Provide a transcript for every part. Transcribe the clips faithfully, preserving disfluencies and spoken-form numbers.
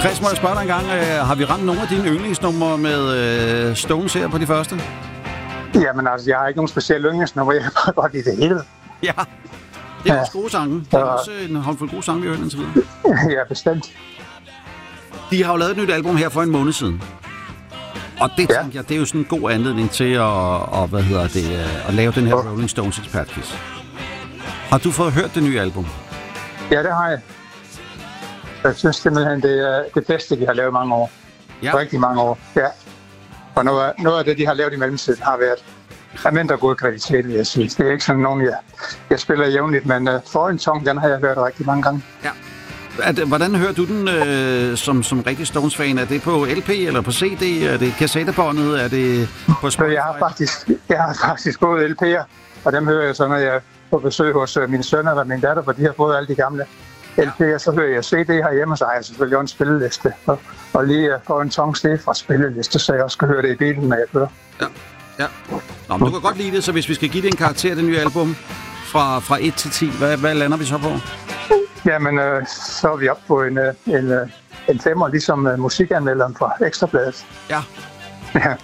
Chris, må jeg spørge dig en gang, øh, har vi ramt nogle af dine yndlingsnumre med øh, Stones her på de første? Jamen altså, jeg har ikke nogen specielle yndlingsnumre. Jeg har bare godt i det hele. Ja, det er ja. også gode sange. Det er ja. også en håndfuld gode sange, vi har hørt indtil videre. Ja, bestemt. De har jo lavet et nyt album her for en måned siden. Og det, ja. tænker jeg, det er jo sådan en god anledning til at, og, hvad hedder det, at lave den her ja. Rolling Stones ekspertquiz. Har du fået hørt det nye album? Ja, det har jeg. Jeg synes simpelthen, det er det bedste, de har lavet i mange år. Ja. Rigtig mange år, ja. Og noget, noget af det, de har lavet i mellemtiden, har været af mindre god kvalitet, vil jeg sige. Det er ikke sådan nogen, jeg, jeg spiller jævnligt, men uh, Foreign Tongue, den har jeg hørt rigtig mange gange. Ja. At, hvordan hører du den øh, som, som rigtig Stones-fan? Er det på L P eller på C D? Er det kassettebåndet? Er det på Spotify? Jeg har faktisk, jeg har faktisk både L P'er, og dem hører jeg så, når jeg er på besøg hos uh, mine sønner og min datter, for de har fået alle de gamle L P'er. Så hører jeg C D herhjemme, så har jeg selvfølgelig også en spilleliste. Og, og lige uh, Foreign Tongue sted fra spilleliste, så jeg også skal høre det i bilen, når jeg kører. Ja, ja. Nå, men du kan godt lide det, så hvis vi skal give det en karakter, det nye album, fra, fra et til ti, hvad, hvad lander vi så på? Jamen, øh, så er vi oppe på en, øh, en, øh, en femmer, ligesom øh, musikanmelderen fra Ekstrabladet. Ja. Ja.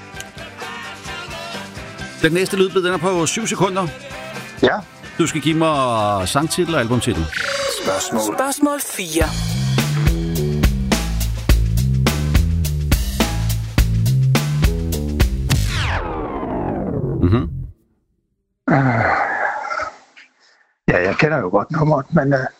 Den næste lydbid, den er på syv sekunder. Ja. Du skal give mig sangtitel og albumtitel. Spørgsmål. Spørgsmål fire. Mhm. Uh, ja, jeg kender jo godt nummeret, men... Uh,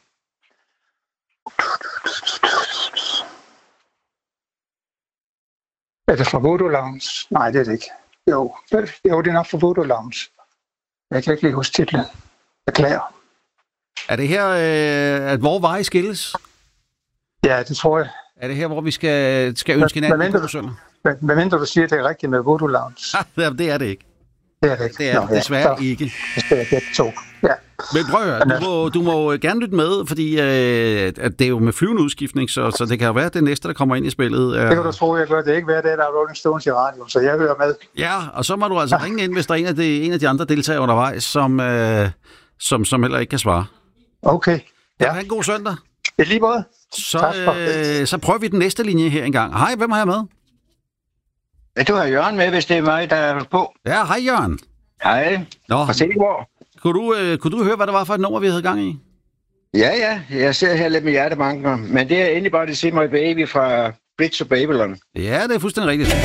Er det fra Voodoo Lounge? Nej, det er det ikke. Jo, jo det er nok fra Voodoo Lounge. Jeg kan ikke lige huske titlen. Beklager. Er det her, øh, at hvor veje skilles? Ja, det tror jeg. Er det her, hvor vi skal, skal ønske hinanden på søndag? Hvad mindre du siger, at det er rigtigt med Voodoo Lounge? Ja, det er det ikke. Det er det ikke. Det er Nå, desværre ja. ikke. Det er det to. Ja. Men prøv at høre, du må, du må gerne lytte med, fordi øh, at det er jo med flyvende udskiftning, så, så det kan jo være det næste, der kommer ind i spillet. Det kan du tro, jeg gør. Det er ikke hver dag, der er Rolling Stones i radio, så jeg hører med. Ja, og så må du altså ringe ind, hvis der er en af de, en af de andre deltagere undervejs, som, øh, som, som heller ikke kan svare. Okay. Ja. Ha' en god søndag. I lige måde. Så, øh, så prøver vi den næste linje her engang. Hej, hvem har jeg med? Ja, du har Jørgen med, hvis det er mig, der er på. Ja, hej Jørgen. Hej. Nå. Fra Silkeborg. Kunne du, øh, kunne du høre, hvad det var for et nummer, vi havde gang i? Ja, ja. Jeg ser her lidt med hjertebanker. Men det er endelig bare det sige My Baby fra Bridge of Babylon. Ja, det er fuldstændig rigtigt.